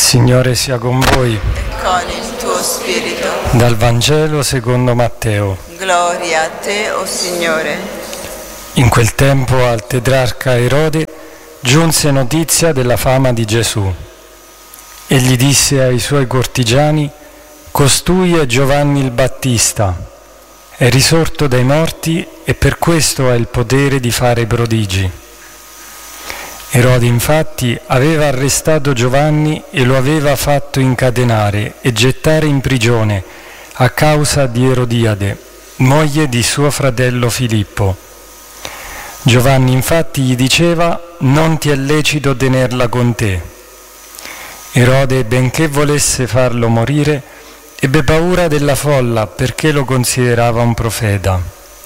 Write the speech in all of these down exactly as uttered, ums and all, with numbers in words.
Signore sia con voi. E con il tuo spirito. Dal Vangelo secondo Matteo. Gloria a te, o Signore. In quel tempo al tetrarca Erode giunse notizia della fama di Gesù. Egli disse ai suoi cortigiani: «Costui è Giovanni il Battista, è risorto dai morti e per questo ha il potere di fare prodigi». Erode infatti aveva arrestato Giovanni e lo aveva fatto incatenare e gettare in prigione a causa di Erodiade, moglie di suo fratello Filippo. Giovanni infatti gli diceva: «Non ti è lecito tenerla con te». Erode, benché volesse farlo morire, ebbe paura della folla perché lo considerava un profeta.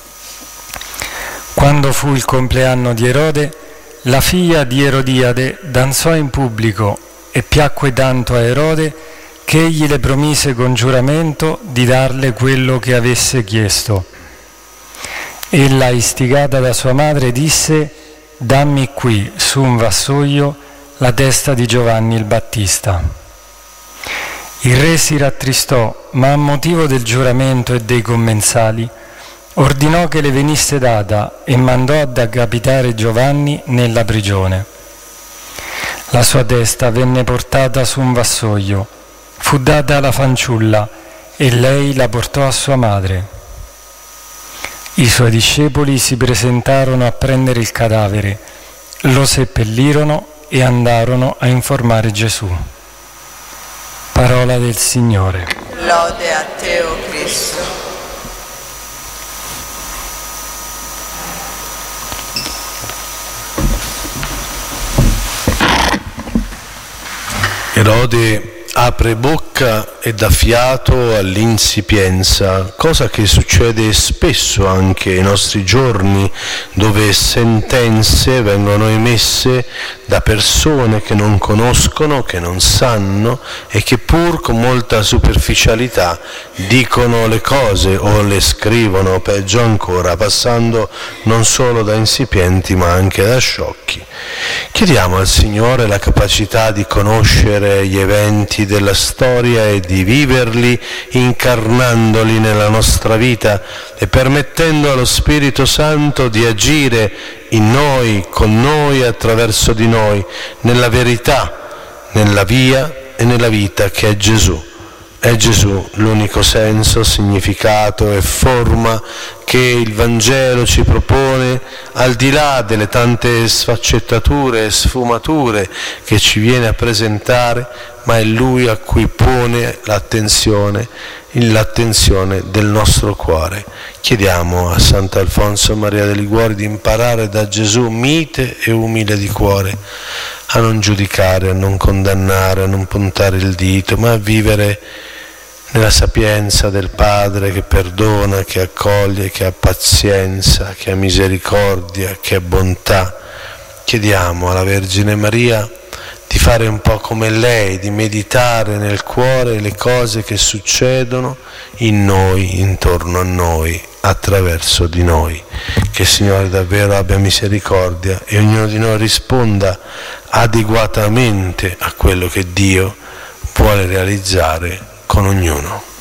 Quando fu il compleanno di Erode, la figlia di Erodiade danzò in pubblico e piacque tanto a Erode che egli le promise con giuramento di darle quello che avesse chiesto. Ella, istigata da sua madre, disse: «Dammi qui, su un vassoio, la testa di Giovanni il Battista». Il re si rattristò, ma a motivo del giuramento e dei commensali ordinò che le venisse data e mandò ad accapitare Giovanni nella prigione. La sua testa venne portata su un vassoio, fu data alla fanciulla e lei la portò a sua madre. I suoi discepoli si presentarono a prendere il cadavere, lo seppellirono e andarono a informare Gesù. Parola del Signore. Lode a te, o Cristo. Erode apre bocca e dà fiato all'insipienza, cosa che succede spesso anche ai nostri giorni, dove sentenze vengono emesse da persone che non conoscono, che non sanno e che pur con molta superficialità dicono le cose o le scrivono, peggio ancora, passando non solo da insipienti ma anche da sciocchi. Chiediamo al Signore la capacità di conoscere gli eventi della storia e di viverli incarnandoli nella nostra vita e permettendo allo Spirito Santo di agire in noi, con noi, attraverso di noi, nella verità, nella via e nella vita che è Gesù. È Gesù l'unico senso, significato e forma che il Vangelo ci propone, al di là delle tante sfaccettature e sfumature che ci viene a presentare, ma è Lui a cui pone l'attenzione, l'attenzione del nostro cuore. Chiediamo a Sant'Alfonso Maria de Liguori di imparare da Gesù mite e umile di cuore, a non giudicare, a non condannare, a non puntare il dito, ma a vivere nella sapienza del Padre che perdona, che accoglie, che ha pazienza, che ha misericordia, che ha bontà. Chiediamo alla Vergine Maria di fare un po' come lei, di meditare nel cuore le cose che succedono in noi, intorno a noi, attraverso di noi. Che il Signore davvero abbia misericordia e ognuno di noi risponda adeguatamente a quello che Dio vuole realizzare con ognuno.